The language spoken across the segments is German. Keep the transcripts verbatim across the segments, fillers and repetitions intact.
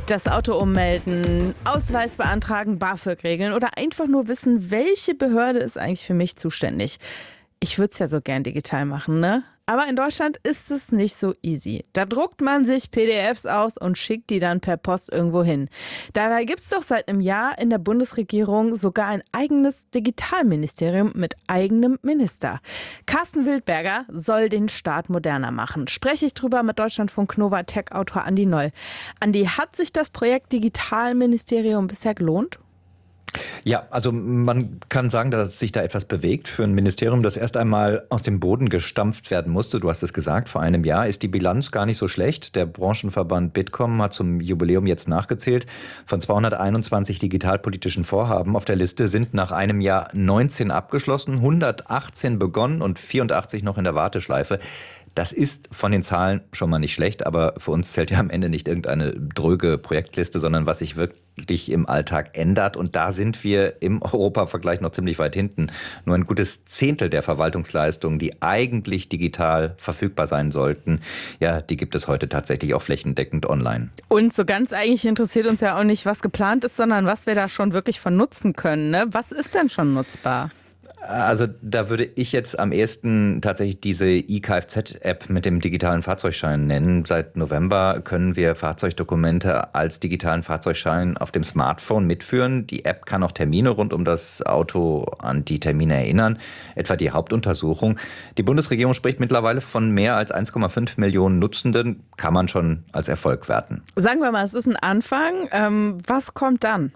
Das Auto ummelden, Ausweis beantragen, BAföG regeln oder einfach nur wissen, welche Behörde ist eigentlich für mich zuständig. Ich würde es ja so gern digital machen, ne? Aber in Deutschland ist es nicht so easy. Da druckt man sich P D Fs aus und schickt die dann per Post irgendwo hin. Dabei gibt es doch seit einem Jahr in der Bundesregierung sogar ein eigenes Digitalministerium mit eigenem Minister. Carsten Wildberger soll den Staat moderner machen. Spreche ich drüber mit Deutschlandfunk Nova Tech-Autor Andi Noll. Andi, hat sich das Projekt Digitalministerium bisher gelohnt? Ja, also man kann sagen, dass sich da etwas bewegt. Für ein Ministerium, das erst einmal aus dem Boden gestampft werden musste, du hast es gesagt, vor einem Jahr, ist die Bilanz gar nicht so schlecht. Der Branchenverband Bitkom hat zum Jubiläum jetzt nachgezählt. Von zweihunderteinundzwanzig digitalpolitischen Vorhaben auf der Liste sind nach einem Jahr neunzehn abgeschlossen, hundertachtzehn begonnen und vierundachtzig noch in der Warteschleife. Das ist von den Zahlen schon mal nicht schlecht, aber für uns zählt ja am Ende nicht irgendeine dröge Projektliste, sondern was sich wirklich im Alltag ändert. Und da sind wir im Europavergleich noch ziemlich weit hinten. Nur ein gutes Zehntel der Verwaltungsleistungen, die eigentlich digital verfügbar sein sollten, ja, die gibt es heute tatsächlich auch flächendeckend online. Und so ganz eigentlich interessiert uns ja auch nicht, was geplant ist, sondern was wir da schon wirklich von nutzen können, ne? Was ist denn schon nutzbar? Also da würde ich jetzt am ehesten tatsächlich diese eKFZ-App mit dem digitalen Fahrzeugschein nennen. Seit November können wir Fahrzeugdokumente als digitalen Fahrzeugschein auf dem Smartphone mitführen. Die App kann auch Termine rund um das Auto an die Termine erinnern, etwa die Hauptuntersuchung. Die Bundesregierung spricht mittlerweile von mehr als eins Komma fünf Millionen Nutzenden, kann man schon als Erfolg werten. Sagen wir mal, es ist ein Anfang. Ähm, was kommt dann?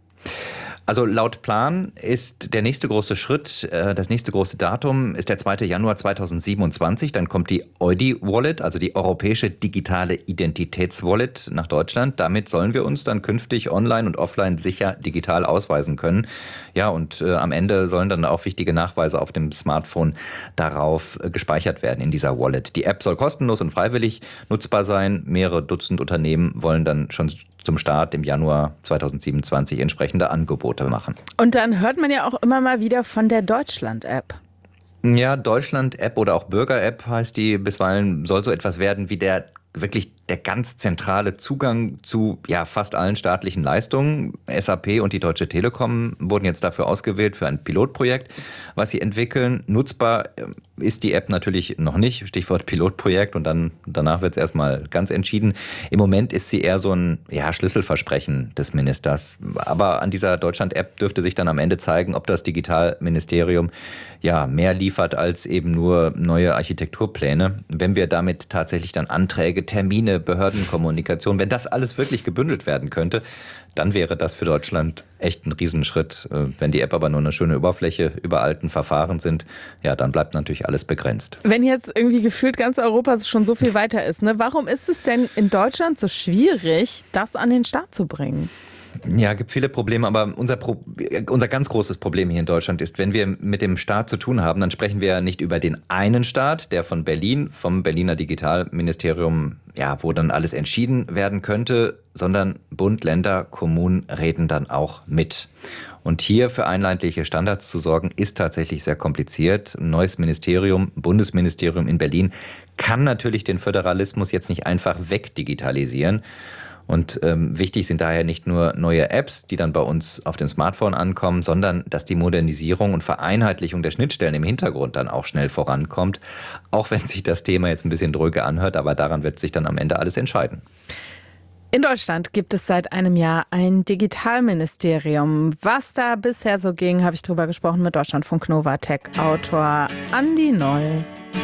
Also laut Plan ist der nächste große Schritt, äh, das nächste große Datum ist der zweite Januar zweitausendsiebenundzwanzig. Dann kommt die E U I D-Wallet, also die Europäische Digitale Identitätswallet nach Deutschland. Damit sollen wir uns dann künftig online und offline sicher digital ausweisen können. Ja, und äh, am Ende sollen dann auch wichtige Nachweise auf dem Smartphone darauf äh, gespeichert werden in dieser Wallet. Die App soll kostenlos und freiwillig nutzbar sein. Mehrere Dutzend Unternehmen wollen dann schon zum Start im Januar zweitausendsiebenundzwanzig entsprechende Angebote machen. Und dann hört man ja auch immer mal wieder von der Deutschland-App. Ja, Deutschland-App oder auch Bürger-App heißt die bisweilen, soll so etwas werden wie der wirklich der ganz zentrale Zugang zu ja, fast allen staatlichen Leistungen. S A P und die Deutsche Telekom wurden jetzt dafür ausgewählt für ein Pilotprojekt, was sie entwickeln. Nutzbar ist die App natürlich noch nicht, Stichwort Pilotprojekt, und dann danach wird es erstmal ganz entschieden. Im Moment ist sie eher so ein ja, Schlüsselversprechen des Ministers. Aber an dieser Deutschland-App dürfte sich dann am Ende zeigen, ob das Digitalministerium ja mehr liefert als eben nur neue Architekturpläne. Wenn wir damit tatsächlich dann Anträge, Termine, Behördenkommunikation, wenn das alles wirklich gebündelt werden könnte, dann wäre das für Deutschland echt ein Riesenschritt. Wenn die App aber nur eine schöne Oberfläche über alten Verfahren sind, ja, dann bleibt natürlich alles begrenzt. Wenn jetzt irgendwie gefühlt ganz Europa schon so viel weiter ist, ne, warum ist es denn in Deutschland so schwierig, das an den Start zu bringen? Ja, gibt viele Probleme, aber unser, Pro- unser ganz großes Problem hier in Deutschland ist, wenn wir mit dem Staat zu tun haben, dann sprechen wir nicht über den einen Staat, der von Berlin, vom Berliner Digitalministerium, ja, wo dann alles entschieden werden könnte, sondern Bund, Länder, Kommunen reden dann auch mit. Und hier für einheitliche Standards zu sorgen, ist tatsächlich sehr kompliziert. Ein neues Ministerium, Bundesministerium in Berlin, kann natürlich den Föderalismus jetzt nicht einfach wegdigitalisieren. Und ähm, wichtig sind daher nicht nur neue Apps, die dann bei uns auf dem Smartphone ankommen, sondern dass die Modernisierung und Vereinheitlichung der Schnittstellen im Hintergrund dann auch schnell vorankommt. Auch wenn sich das Thema jetzt ein bisschen dröge anhört, aber daran wird sich dann am Ende alles entscheiden. In Deutschland gibt es seit einem Jahr ein Digitalministerium. Was da bisher so ging, habe ich drüber gesprochen mit Deutschlandfunk Nova Tech-Autor Andi Noll.